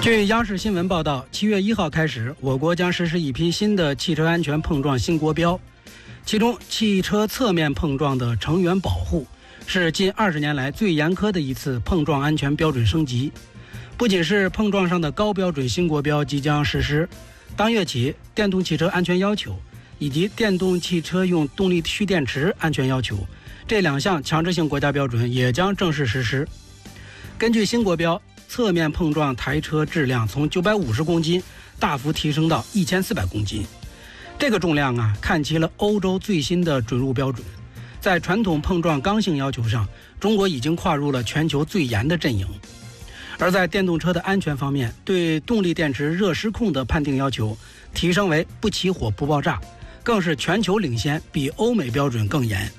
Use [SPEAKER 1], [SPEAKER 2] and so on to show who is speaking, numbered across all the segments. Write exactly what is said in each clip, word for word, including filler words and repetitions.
[SPEAKER 1] 据央视新闻报道，七月一号开始，我国将实施一批新的汽车安全碰撞新国标，其中汽车侧面碰撞的成员保护是近二十年来最严苛的一次碰撞安全标准升级。不仅是碰撞上的高标准新国标即将实施，当月起，电动汽车安全要求以及电动汽车用动力蓄电池安全要求这两项强制性国家标准也将正式实施。根据新国标，侧面碰撞台车质量从九百五十公斤大幅提升到一千四百公斤，这个重量啊，看齐了欧洲最新的准入标准。在传统碰撞刚性要求上，中国已经跨入了全球最严的阵营。而在电动车的安全方面，对动力电池热失控的判定要求提升为不起火不爆炸，更是全球领先，比欧美标准更严。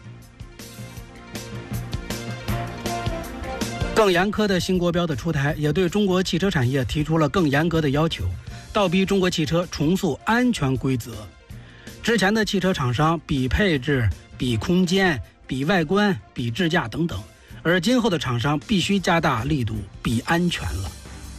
[SPEAKER 1] 更严苛的新国标的出台，也对中国汽车产业提出了更严格的要求，倒逼中国汽车重塑安全规则。之前的汽车厂商比配置、比空间、比外观、比智驾等等，而今后的厂商必须加大力度比安全了。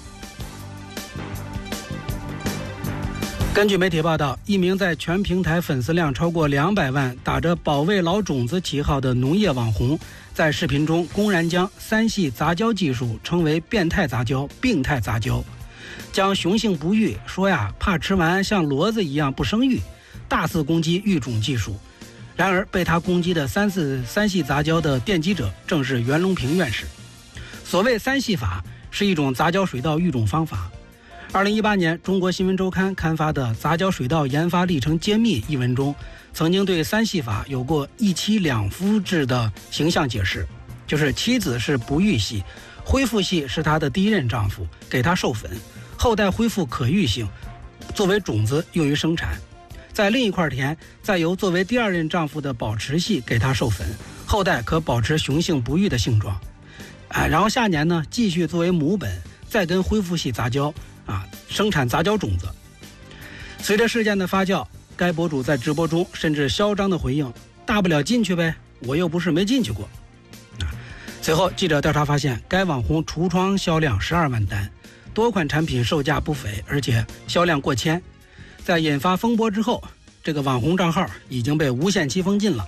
[SPEAKER 1] 根据媒体报道，一名在全平台粉丝量超过两百万、打着保卫老种子旗号的农业网红，在视频中公然将三系杂交技术称为变态杂交、病态杂交，将雄性不育说呀怕吃完像骡子一样不生育，大肆攻击育种技术。然而被他攻击的三四三系杂交的奠基者正是袁隆平院士。所谓三系法是一种杂交水稻育种方法。二零一八年中国新闻周刊刊发的《杂交水稻研发历程揭秘》一文中，曾经对三系法有过一妻两夫制的形象解释，就是妻子是不育系，恢复系是她的第一任丈夫，给她授粉，后代恢复可育性，作为种子用于生产。在另一块田，再由作为第二任丈夫的保持系给她授粉，后代可保持雄性不育的性状。啊，然后下年呢，继续作为母本，再跟恢复系杂交，啊，生产杂交种子。随着事件的发酵，该博主在直播中甚至嚣张的回应：“大不了进去呗，我又不是没进去过。”啊，随后记者调查发现，该网红橱窗销量十二万单，多款产品售价不菲，而且销量过千。在引发风波之后，这个网红账号已经被无限期封禁了。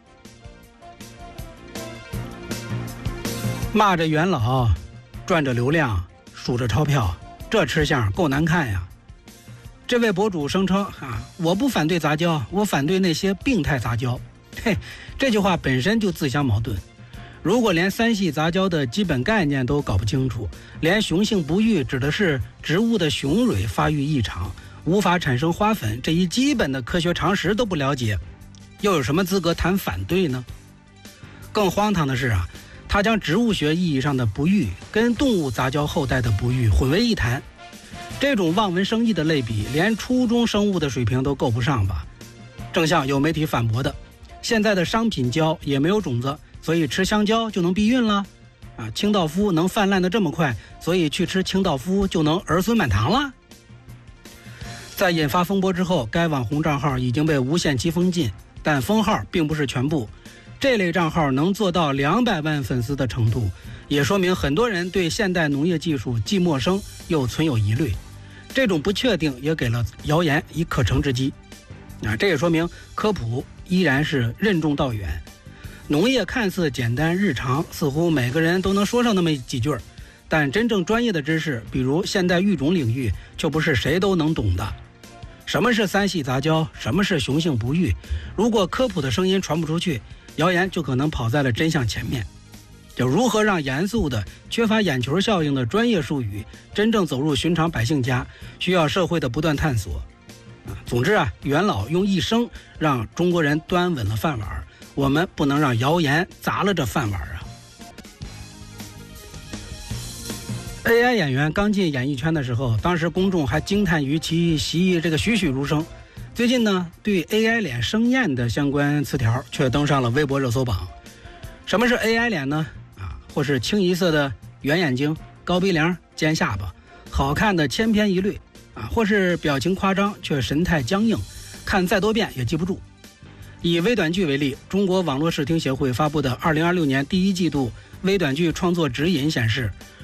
[SPEAKER 1] 骂着元老，赚着流量，数着钞票，这吃相够难看呀！这位博主声称啊，我不反对杂交，我反对那些病态杂交。嘿，这句话本身就自相矛盾。如果连三系杂交的基本概念都搞不清楚，连雄性不育指的是植物的雄蕊发育异常，无法产生花粉这一基本的科学常识都不了解，又有什么资格谈反对呢？更荒唐的是啊，他将植物学意义上的不育跟动物杂交后代的不育混为一谈，这种望文生义的类比，连初中生物的水平都够不上吧？正像有媒体反驳的，现在的商品蕉也没有种子，所以吃香蕉就能避孕了？啊，清道夫能泛滥的这么快，所以去吃清道夫就能儿孙满堂了？在引发风波之后，该网红账号已经被无限期封禁，但封号并不是全部。这类账号能做到两百万粉丝的程度，也说明很多人对现代农业技术既陌生又存有疑虑。这种不确定也给了谣言以可乘之机。啊，这也说明科普依然是任重道远。农业看似简单日常，似乎每个人都能说上那么几句，但真正专业的知识，比如现代育种领域，却不是谁都能懂的。什么是三系杂交？什么是雄性不育？如果科普的声音传不出去，谣言就可能跑在了真相前面。就如何让严肃的、缺乏眼球效应的专业术语真正走入寻常百姓家，需要社会的不断探索。总之啊，元老用一生让中国人端稳了饭碗，我们不能让谣言砸了这饭碗啊。A I 演员刚进演艺圈的时候，当时公众还惊叹于其习这个栩栩如生。最近呢，对 A I 脸生艳的相关词条却登上了微博热搜榜。什么是 A I 脸呢？啊，或是清一色的圆眼睛、高鼻梁、尖下巴，好看的千篇一律啊，或是表情夸张却神态僵硬，看再多遍也记不住。以微短剧为例，中国网络视听协会发布的二零二六年第一季度微短剧创作指引显示，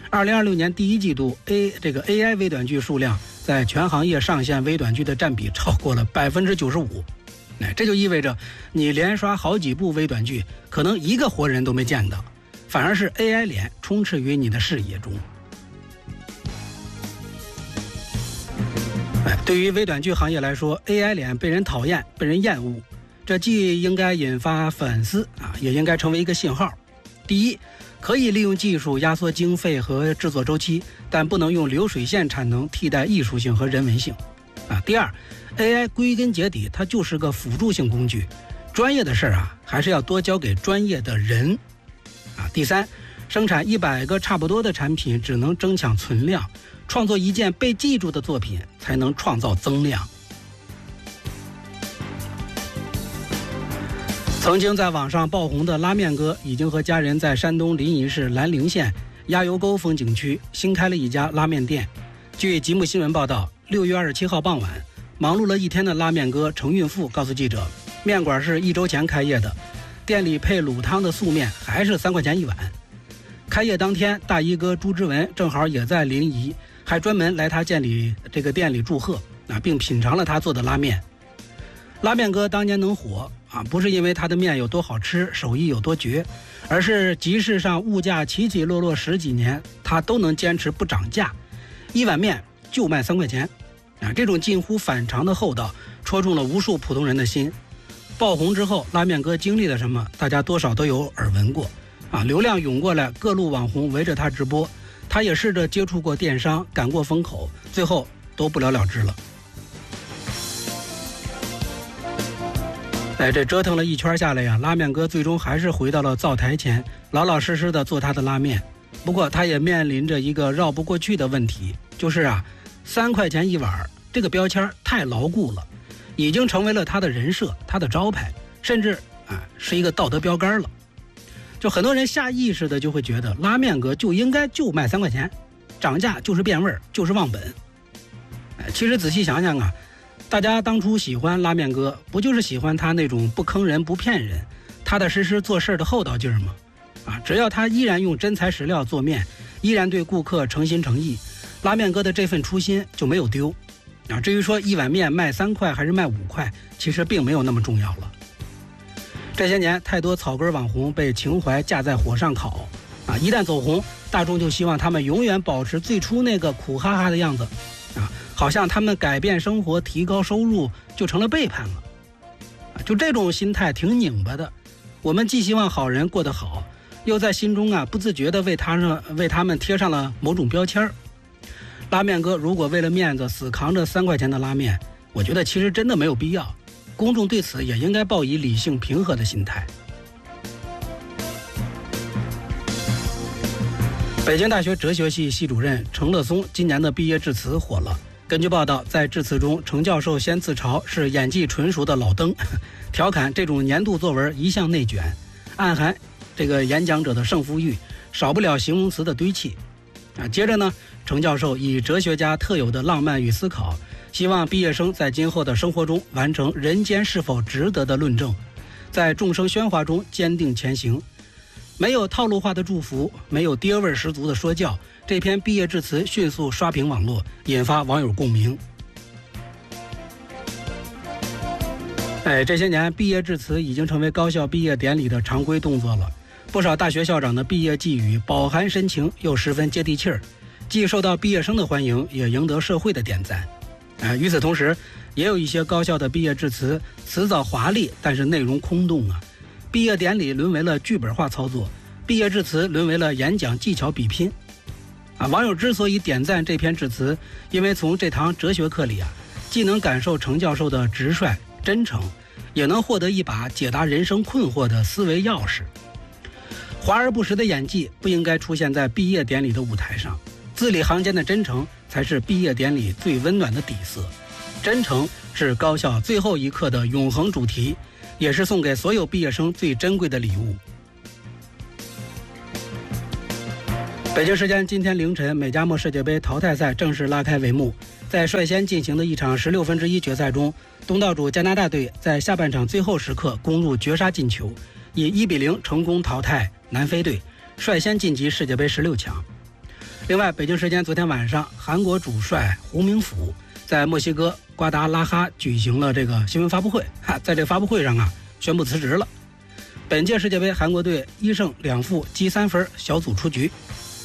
[SPEAKER 1] 二零二六年第一季度 A 这个 A I 微短剧数量在全行业上线微短剧的占比超过了百分之九十五。哎，这就意味着你连刷好几部微短剧，可能一个活人都没见到，反而是 A I 脸充斥于你的视野中。哎，对于微短剧行业来说 ，A I 脸被人讨厌、被人厌恶，这既应该引发反思啊，也应该成为一个信号。第一，可以利用技术压缩经费和制作周期，但不能用流水线产能替代艺术性和人文性。啊，第二 ，A I 归根结底它就是个辅助性工具，专业的事儿啊，还是要多交给专业的人。啊，第三，生产一百个差不多的产品只能争抢存量，创作一件被记住的作品才能创造增量。曾经在网上爆红的拉面哥，已经和家人在山东临沂市兰陵县鸭油沟风景区新开了一家拉面店。据吉木新闻报道，六月二十七号傍晚，忙碌了一天的拉面哥程运富告诉记者，面馆是一周前开业的，店里配卤汤的素面还是三块钱一碗。开业当天，大衣哥朱之文正好也在临沂，还专门来他店里这个店里祝贺啊，并品尝了他做的拉面。拉面哥当年能火啊，不是因为他的面有多好吃，手艺有多绝，而是集市上物价起起落落十几年，他都能坚持不涨价，一碗面就卖三块钱啊！这种近乎反常的厚道，戳中了无数普通人的心。爆红之后，拉面哥经历了什么，大家多少都有耳闻过啊！流量涌过来，各路网红围着他直播，他也试着接触过电商，赶过风口，最后都不了了之了。哎，这折腾了一圈下来呀，拉面哥最终还是回到了灶台前，老老实实的做他的拉面。不过他也面临着一个绕不过去的问题，就是啊，三块钱一碗这个标签太牢固了，已经成为了他的人设、他的招牌，甚至啊是一个道德标杆了。就很多人下意识的就会觉得拉面哥就应该就卖三块钱，涨价就是变味儿，就是忘本。哎，其实仔细想想啊，大家当初喜欢拉面哥，不就是喜欢他那种不坑人不骗人，踏踏实实做事的厚道劲儿吗？啊，只要他依然用真材实料做面，依然对顾客诚心诚意，拉面哥的这份初心就没有丢。啊，至于说一碗面卖三块还是卖五块，其实并没有那么重要了。这些年，太多草根网红被情怀架在火上烤，啊，一旦走红，大众就希望他们永远保持最初那个苦哈哈的样子，啊，好像他们改变生活、提高收入就成了背叛了。啊，就这种心态挺拧巴的。我们既希望好人过得好，又在心中啊不自觉地为他们为他们贴上了某种标签。拉面哥如果为了面子死扛着三块钱的拉面，我觉得其实真的没有必要。公众对此也应该抱以理性平和的心态。北京大学哲学系系主任程乐松今年的毕业致辞火了。根据报道，在致辞中，程教授先自嘲是演技纯熟的老登，调侃这种年度作文一向内卷，暗含这个演讲者的胜负欲，少不了形容词的堆砌。啊，接着呢，程教授以哲学家特有的浪漫与思考，希望毕业生在今后的生活中完成人间是否值得的论证，在众生喧哗中坚定前行。没有套路化的祝福，没有爹味十足的说教，这篇毕业致辞迅速刷屏网络，引发网友共鸣。哎，这些年毕业致辞已经成为高校毕业典礼的常规动作了。不少大学校长的毕业寄语饱含深情，又十分接地气儿，既受到毕业生的欢迎，也赢得社会的点赞。啊，与此同时，也有一些高校的毕业致辞辞藻华丽，但是内容空洞啊。毕业典礼沦为了剧本化操作，毕业致辞沦为了演讲技巧比拼。啊，网友之所以点赞这篇致辞，因为从这堂哲学课里啊，既能感受程教授的直率真诚，也能获得一把解答人生困惑的思维钥匙。华而不实的演技不应该出现在毕业典礼的舞台上，字里行间的真诚才是毕业典礼最温暖的底色。真诚是高校最后一课的永恒主题，也是送给所有毕业生最珍贵的礼物。北京时间今天凌晨，美加墨世界杯淘汰赛正式拉开帷幕。在率先进行的一场十六分之一决赛中，东道主加拿大队在下半场最后时刻攻入绝杀进球，以一比零成功淘汰南非队，率先晋级世界杯十六强。 另外，北京时间昨天晚上，韩国主帅胡明甫在墨西哥瓜达拉哈举行了这个新闻发布会，哈，在这发布会上啊，宣布辞职了。本届世界杯，韩国队一胜两负积三分，小组出局。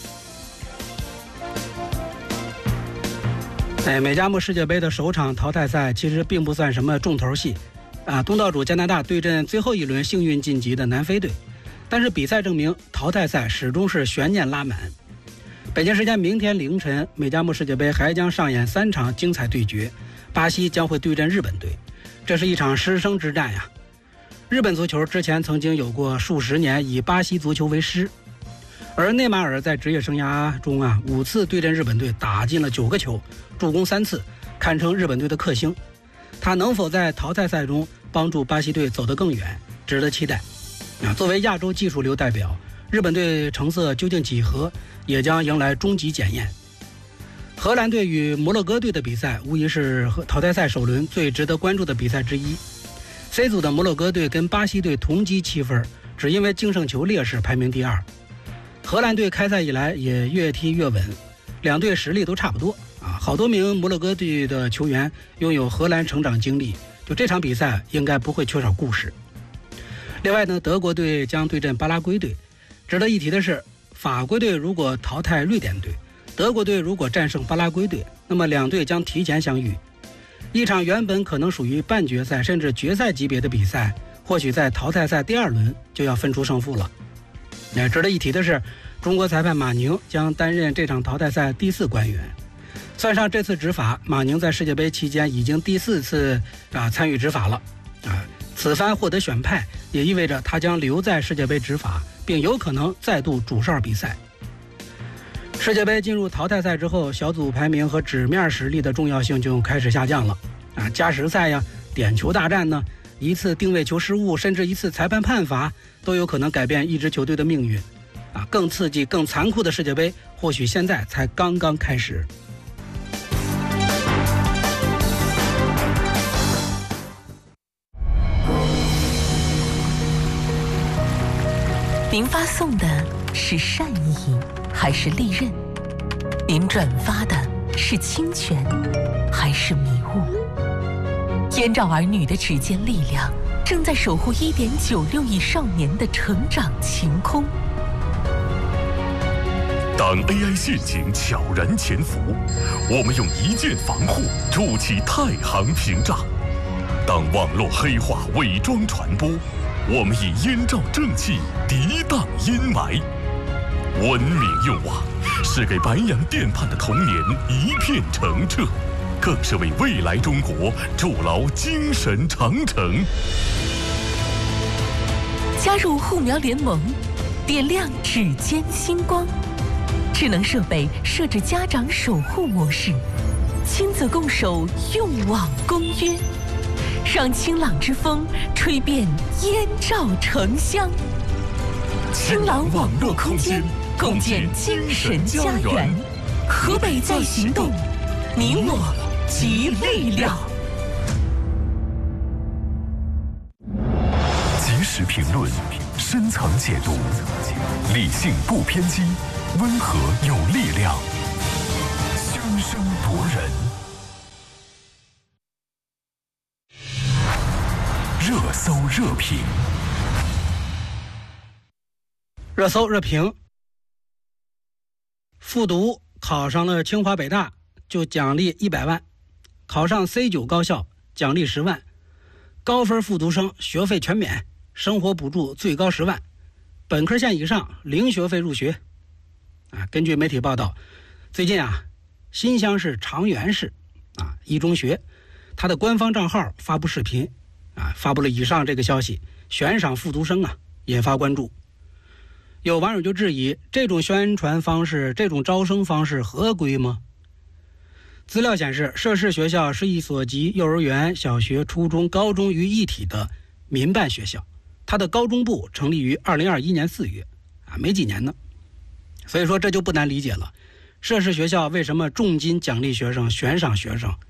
[SPEAKER 1] 哎，美加墨世界杯的首场淘汰赛其实并不算什么重头戏，啊，东道主加拿大对阵最后一轮幸运晋级的南非队，但是比赛证明淘汰赛始终是悬念拉满。北京时间明天凌晨，美加墨世界杯还将上演三场精彩对决，巴西将会对阵日本队，这是一场师生之战呀。日本足球之前曾经有过数十年以巴西足球为师，而内马尔在职业生涯中啊，五次对阵日本队打进了九个球，助攻三次，堪称日本队的克星。他能否在淘汰赛中帮助巴西队走得更远，值得期待。啊，作为亚洲技术流代表，日本队成色究竟几何，也将迎来终极检验。荷兰队与摩洛哥队的比赛，无疑是淘汰赛首轮最值得关注的比赛之一。C 组的摩洛哥队跟巴西队同积七分，只因为净胜球劣势排名第二。荷兰队开赛以来也越踢越稳，两队实力都差不多啊。好多名摩洛哥队的球员拥有荷兰成长经历，就这场比赛应该不会缺少故事。另外呢，德国队将对阵巴拉圭队。值得一提的是，法国队如果淘汰瑞典队，德国队如果战胜巴拉圭队，那么两队将提前相遇。一场原本可能属于半决赛甚至决赛级别的比赛，或许在淘汰赛第二轮就要分出胜负了。那值得一提的是，中国裁判马宁将担任这场淘汰赛第四官员。算上这次执法，马宁在世界杯期间已经第四次啊参与执法了啊。此番获得选派，也意味着他将留在世界杯执法，并有可能再度主哨比赛。世界杯进入淘汰赛之后，小组排名和纸面实力的重要性就开始下降了啊！加时赛呀，点球大战呢，一次定位球失误，甚至一次裁判判罚，都有可能改变一支球队的命运啊！更刺激、更残酷的世界杯，或许现在才刚刚开始。
[SPEAKER 2] 您发送的是善意还是利刃？您转发的是侵权还是迷雾？燕赵儿女的指尖力量正在守护一点九六亿少年的成长晴空。
[SPEAKER 3] 当 A I 陷阱悄然潜伏，我们用一键防护筑起太行屏障；当网络黑化伪装传播，我们以燕赵正气涤荡阴霾。文明用网是给白洋淀畔的童年一片澄澈，更是为未来中国筑牢精神长城。
[SPEAKER 2] 加入护苗联盟，点亮指尖星光。智能设备设置家长守护模式，亲子共守用网公约，让清朗之风吹遍燕赵城乡。清朗网络空间，共建精神家园。河北在行动，你我集力量。
[SPEAKER 3] 及时评论，深层解读，理性不偏激，温和有力量，声声夺人。热搜热评，
[SPEAKER 1] 热搜热评。复读考上了清华北大就奖励一百万，考上 C 九 高校奖励十万，高分复读生学费全免，生活补助最高十万，本科线以上零学费入学。啊，根据媒体报道，最近啊，新乡市长垣市啊一中学，它的官方账号发布视频，啊，发布了以上这个消息，悬赏复读生啊，引发关注。有网友就质疑，这种宣传方式、这种招生方式合规吗？资料显示，涉事学校是一所集幼儿园、小学、初中、高中于一体的民办学校，它的高中部成立于二零二一年四月，啊，没几年呢。所以说这就不难理解了，涉事学校为什么重金奖励学生、悬赏学生，